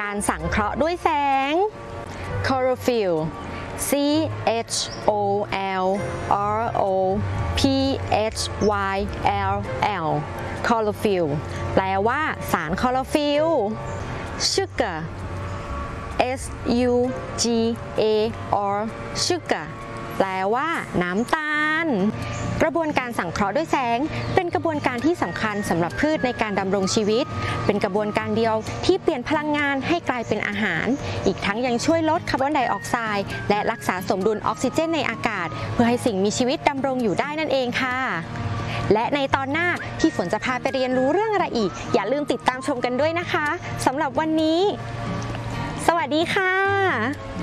การสังเคราะห์ด้วยแสง chlorophyll C H O L R O P H Y L L chlorophyll แปลว่าสารคลอโรฟิล sugar S U G A R sugar แปลว่าน้ำตาลกระบวนการสังเคราะห์ด้วยแสงเป็นกระบวนการที่สำคัญสำหรับพืชในการดำรงชีวิตเป็นกระบวนการเดียวที่เปลี่ยนพลังงานให้กลายเป็นอาหารอีกทั้งยังช่วยลดคาร์บอนไดออกไซด์และรักษาสมดุลออกซิเจนในอากาศเพื่อให้สิ่งมีชีวิตดำรงอยู่ได้นั่นเองค่ะและในตอนหน้าพี่ฝนจะพาไปเรียนรู้เรื่องอะไรอีกอย่าลืมติดตามชมกันด้วยนะคะสำหรับวันนี้สวัสดีค่ะ